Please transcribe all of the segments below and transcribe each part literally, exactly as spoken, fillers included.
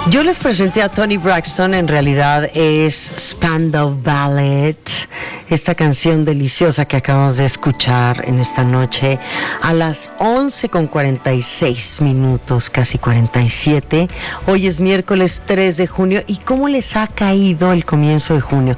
Yo les presenté a Toni Braxton, en realidad es Spandau Ballet, esta canción deliciosa que acabamos de escuchar en esta noche a las once con cuarenta y seis minutos, casi cuarenta y siete. Hoy es miércoles tres de junio. ¿Y cómo les ha caído el comienzo de junio?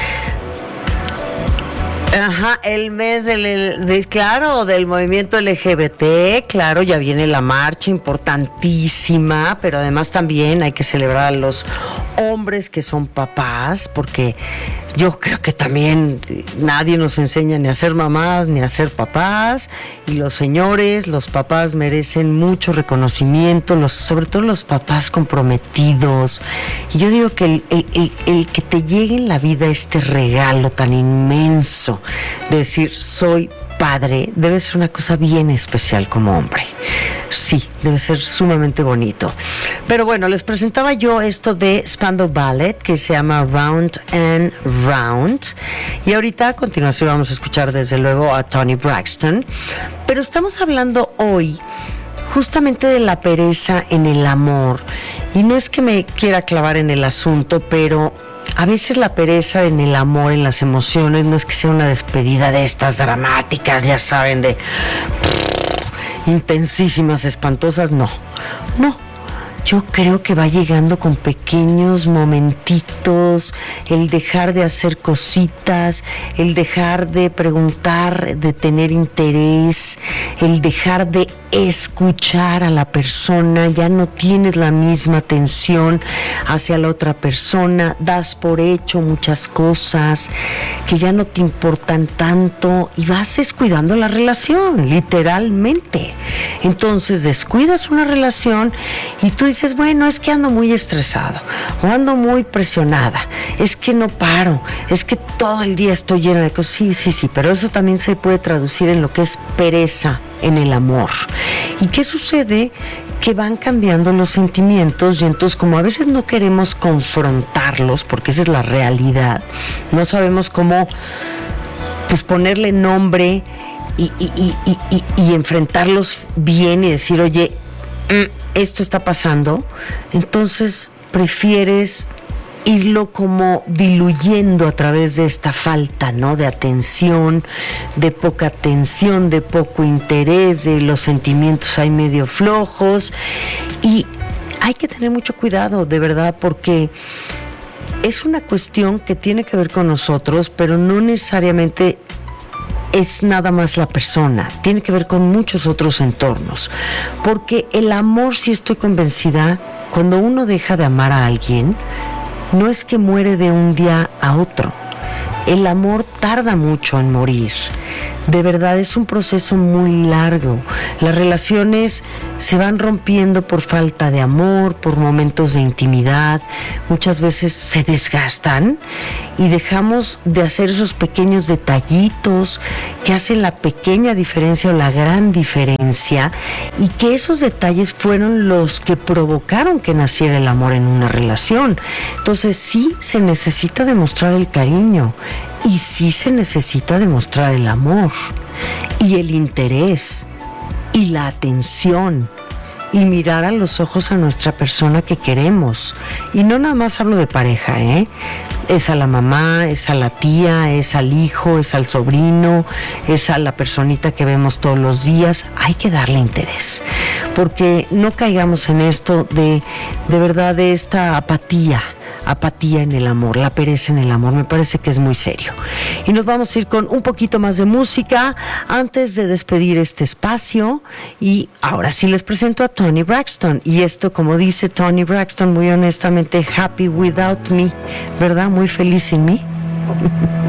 Ajá, el mes del, de, claro, del movimiento L G B T, claro, ya viene la marcha importantísima, pero además también hay que celebrar a los hombres que son papás, porque yo creo que también nadie nos enseña ni a ser mamás ni a ser papás, y los señores, los papás merecen mucho reconocimiento, los, sobre todo los papás comprometidos. Y yo digo que el, el, el, el que te llegue en la vida este regalo tan inmenso de decir soy padre, debe ser una cosa bien especial como hombre. Sí, debe ser sumamente bonito. Pero bueno, les presentaba yo esto de Spandau Ballet, que se llama Round and Round, y ahorita a continuación vamos a escuchar desde luego a Toni Braxton. Pero estamos hablando hoy justamente de la pereza en el amor, y no es que me quiera clavar en el asunto, pero a veces la pereza en el amor, en las emociones, no es que sea una despedida de estas dramáticas, ya saben, de intensísimas, espantosas, no, no. Yo creo que va llegando con pequeños momentitos, el dejar de hacer cositas, el dejar de preguntar, de tener interés, el dejar de escuchar a la persona, ya no tienes la misma atención hacia la otra persona, das por hecho muchas cosas que ya no te importan tanto y vas descuidando la relación, literalmente. Entonces descuidas una relación y tú dices, bueno, es que ando muy estresado o ando muy presionada, es que no paro, es que todo el día estoy llena de cosas. Sí, sí, sí, pero eso también se puede traducir en lo que es pereza en el amor. ¿Y qué sucede? Que van cambiando los sentimientos, y entonces como a veces no queremos confrontarlos, porque esa es la realidad, no sabemos cómo pues ponerle nombre y, y, y, y, y, y enfrentarlos bien y decir, oye, esto está pasando, entonces prefieres irlo como diluyendo a través de esta falta, ¿no? De atención, de poca atención, de poco interés, de los sentimientos ahí medio flojos. Y hay que tener mucho cuidado, de verdad, porque es una cuestión que tiene que ver con nosotros, pero no necesariamente es nada más la persona, tiene que ver con muchos otros entornos, porque el amor, si estoy convencida, cuando uno deja de amar a alguien, no es que muere de un día a otro. El amor tarda mucho en morir. De verdad es un proceso muy largo. Las relaciones se van rompiendo por falta de amor, por momentos de intimidad. Muchas veces se desgastan y dejamos de hacer esos pequeños detallitos que hacen la pequeña diferencia o la gran diferencia, y que esos detalles fueron los que provocaron que naciera el amor en una relación. Entonces sí se necesita demostrar el cariño, y sí se necesita demostrar el amor y el interés y la atención y mirar a los ojos a nuestra persona que queremos. Y no nada más hablo de pareja, ¿eh? Es a la mamá, es a la tía, es al hijo, es al sobrino, es a la personita que vemos todos los días. Hay que darle interés, porque no caigamos en esto de, de verdad, de esta apatía. Apatía en el amor, la pereza en el amor, me parece que es muy serio. Y nos vamos a ir con un poquito más de música antes de despedir este espacio. Y ahora sí les presento a Toni Braxton. Y esto, como dice Toni Braxton, muy honestamente, happy without me, ¿verdad? Muy feliz sin mí.